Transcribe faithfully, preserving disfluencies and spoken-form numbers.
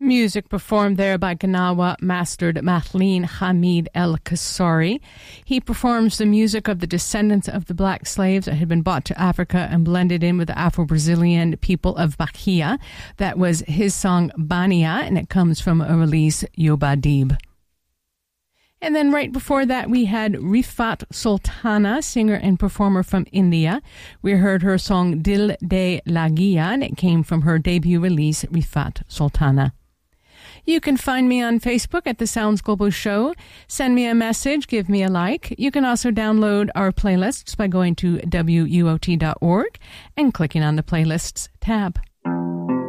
Music performed there by Gnawa mastered Mathleen Hamid El Kassori. He performs the music of the descendants of the black slaves that had been brought to Africa and blended in with the Afro-Brazilian people of Bahia. That was his song Bania, and it comes from a release Yobadib. And then right before that, we had Rifat Sultana, singer and performer from India. We heard her song Dil De Lagia, and it came from her debut release, Rifat Sultana. You can find me on Facebook at The Sounds Global Show. Send me a message, give me a like. You can also download our playlists by going to W U O T dot org and clicking on the Playlists tab.